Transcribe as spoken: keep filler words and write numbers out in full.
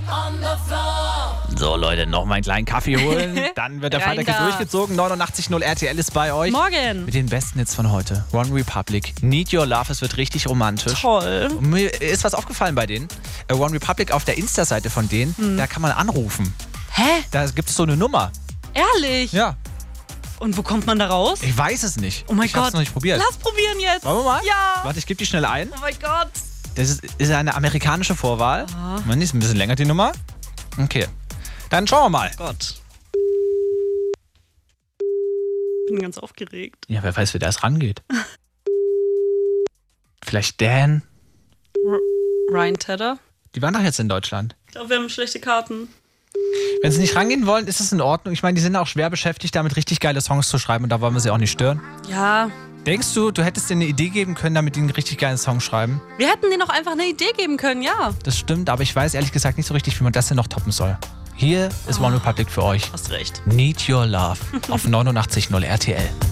So Leute, noch mal einen kleinen Kaffee holen. Dann wird der Rein Freitag jetzt da. durchgezogen. neunundachtzig Komma null R T L ist bei euch. Morgen. Mit den besten Hits von heute. One Republic, Need Your Love. Es wird richtig romantisch. Toll. Und mir ist was aufgefallen bei denen. Äh, One Republic auf der Insta-Seite von denen, Hm. da kann man anrufen. Hä? Da gibt es so eine Nummer. Ehrlich? Ja. Und wo kommt man da raus? Ich weiß es nicht. Oh mein ich Gott. hab's noch nicht probiert. Lass probieren jetzt. Wollen wir mal? Ja. Warte, ich gebe die schnell ein. Oh mein Gott. Das ist, ist eine amerikanische Vorwahl. Ah. Man ist ein bisschen länger die Nummer. Okay. Dann schauen wir mal. Gott. Bin ganz aufgeregt. Ja, wer weiß, wie das rangeht. Vielleicht Dan. R- Ryan Tedder? Die waren doch jetzt in Deutschland. Ich glaube, wir haben schlechte Karten. Wenn sie nicht rangehen wollen, ist es in Ordnung. Ich meine, die sind auch schwer beschäftigt, damit richtig geile Songs zu schreiben und da wollen wir sie auch nicht stören. Ja. Denkst du, du hättest denen eine Idee geben können, damit die einen richtig geilen Song schreiben? Wir hätten denen auch einfach eine Idee geben können, ja. Das stimmt, aber ich weiß ehrlich gesagt nicht so richtig, wie man das denn noch toppen soll. Hier ist One Republic für euch. Hast recht. Need Your Love auf neunundachtzig Komma null R T L.